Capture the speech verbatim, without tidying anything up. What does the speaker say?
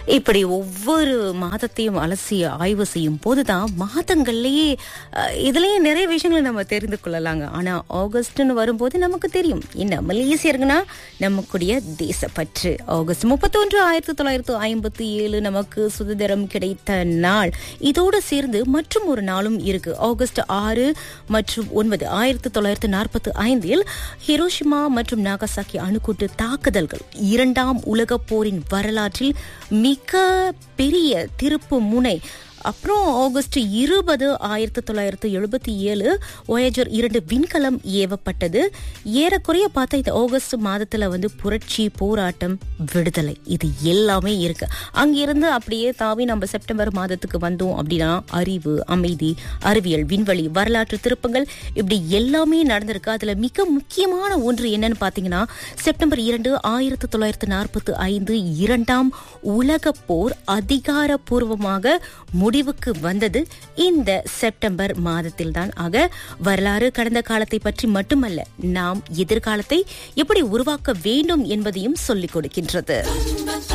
இப்படி ஒவ்வொரு மாதத்தையும் அலசி ஆய்வு செய்யும் போதுதான் மாதங்கள்லயே அஹ், இதுலயே நிறைய விஷயங்களை நம்ம தெரிந்து கொள்ளலாங்க. ஆனா ஆகஸ்ட்னு வரும்போது நமக்கு தெரியும் என்ன மலேசியர்கள்னா நமக்குடைய தேசப்பற்று. ஆகஸ்ட் முப்பத்தி ஒன்று ஆயிரத்தி தொள்ளாயிரத்தி ஐம்பத்தி ஏழு நமக்கு சுதந்திரம் கிடைத்த நாள். இதோடு சேர்ந்து மற்றும் ஒரு நாளும் இருக்கு. ஆகஸ்ட் ஆறு மற்றும் ஒன்பது ஆயிரத்தி தொள்ளாயிரத்தி நாற்பத்தி ஐந்தில் ஹிரோஷிமா மற்றும் நாகசாக்கி அணுக்கூட்டு தாக்குதல்கள் இரண்டாம் உலக போரின் வரலாற்றில் மிக பெரிய திருப்பு முனை. அப்புறம் ஆகஸ்ட் இருபது ஆயிரத்தி தொள்ளாயிரத்தி எழுபத்தி ஏழு ஒயேஜர் இரண்டு விண்கலம் ஏவப்பட்டது. ஏறக்குறைய பார்த்தா இந்த ஆகஸ்ட் மாதத்துல வந்து புரட்சி, போராட்டம், விடுதலை இது எல்லாமே இருக்கு. அங்கிருந்து அப்படியே தாவி நம்ம செப்டம்பர் மாதத்துக்கு வந்தோம் அப்படின்னா அறிவு, அமைதி, அறிவியல், விண்வெளி, வரலாற்று திருப்பங்கள் இப்படி எல்லாமே நடந்திருக்கு. அதுல மிக முக்கியமான ஒன்று என்னன்னு பாத்தீங்கன்னா செப்டம்பர் இரண்டு ஆயிரத்தி தொள்ளாயிரத்தி நாற்பத்தி ஐந்து இரண்டாம் உலக போர் அதிகாரப்பூர்வமாக முடிவுக்கு வந்தது இந்த செப்டம்பர் மாதத்தில் தான். ஆக வரலாறு கடந்த காலத்தை பற்றி மட்டுமல்ல, நாம் எதிர்காலத்தை எப்படி உருவாக்க வேண்டும் என்பதையும் சொல்லிக் கொடுக்கின்றது.